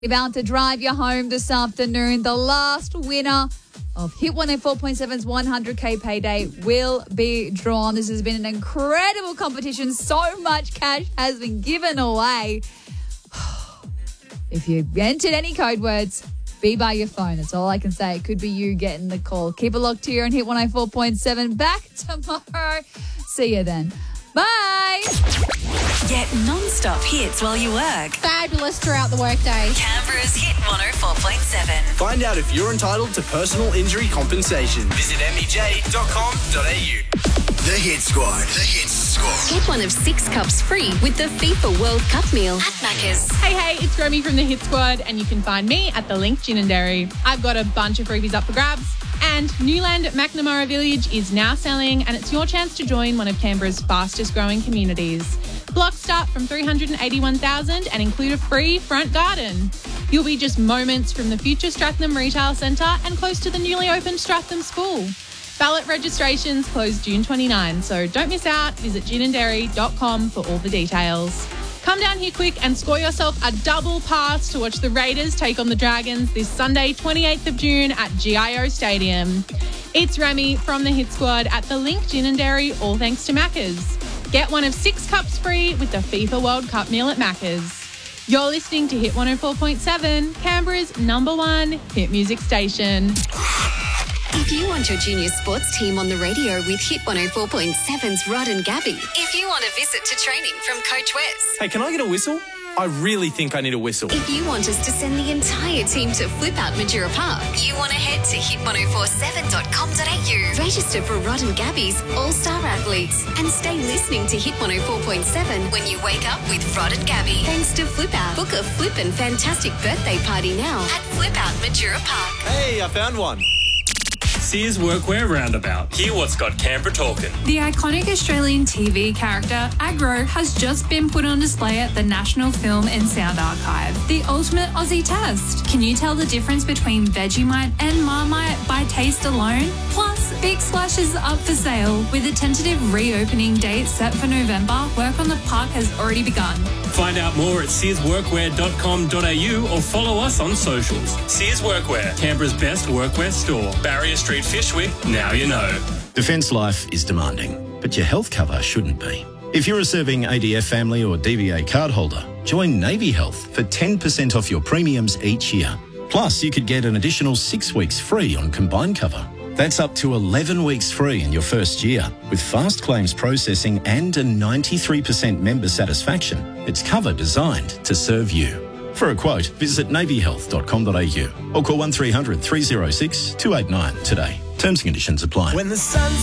About to drive you home this afternoon. The last winner of Hit 104.7's 100K payday will be drawn. This has been an incredible competition. So much cash has been given away. If you entered any code words, be by your phone. That's all I can say. It could be you getting the call. Keep it locked here on Hit 104.7. Back tomorrow. See you then. Bye. Get non-stop hits while you work. Fabulous throughout the workday. Canberra's Hit 104.7. Find out if you're entitled to personal injury compensation. Visit mej.com.au. The Hit Squad. The Hit Squad. Get one of 6 cups free with the FIFA World Cup meal at Macca's. Hey, it's Romy from the Hit Squad, and you can find me at the Link Gin and Dairy. I've got a bunch of freebies up for grabs. And Newland McNamara Village is now selling, and it's your chance to join one of Canberra's fastest growing communities. Blocks start from $381,000 and include a free front garden. You'll be just moments from the future Stratham Retail Centre and close to the newly opened Stratham School. Ballot registrations close June 29, so don't miss out. Visit ginanddairy.com for all the details. Come down here quick and score yourself a double pass to watch the Raiders take on the Dragons this Sunday, 28th of June at GIO Stadium. It's Remy from the Hit Squad at the Link Gin and Dairy, all thanks to Macca's. Get one of 6 cups free with the FIFA World Cup meal at Macca's. You're listening to Hit 104.7, Canberra's #1 hit music station. If you want your junior sports team on the radio with Hit 104.7's Rod and Gabby. If you want a visit to training from Coach Wes. Hey, can I get a whistle? I really think I need a whistle. If you want us to send the entire team to Flip Out Majura Park, you want to head to hit1047.com.au. Register for Rod and Gabby's All-Star Athletes and stay listening to Hit 104.7 when you wake up with Rod and Gabby. Thanks to Flip Out. Book a flippin' fantastic birthday party now at Flip Out Majura Park. Hey, I found one. Sears Workwear Roundabout. Hear what's got Canberra talking. The iconic Australian TV character Agro has just been put on display at the National Film and Sound Archive. The ultimate Aussie test. Can you tell the difference between Vegemite and Marmite by taste alone? Plus, Big Splash is up for sale with a tentative reopening date set for November. Work on the park has already begun. Find out more at searsworkwear.com.au or follow us on socials. Sears Workwear, Canberra's best workwear store. Barrier Street, Fyshwick, now you know. Defence life is demanding, but your health cover shouldn't be. If you're a serving ADF family or DVA card holder, join Navy Health for 10% off your premiums each year. Plus, you could get an additional 6 weeks free on combined cover. That's up to 11 weeks free in your first year. With fast claims processing and a 93% member satisfaction, it's cover designed to serve you. For a quote, visit navyhealth.com.au or call 1300 306 289 today. Terms and conditions apply. When the sun's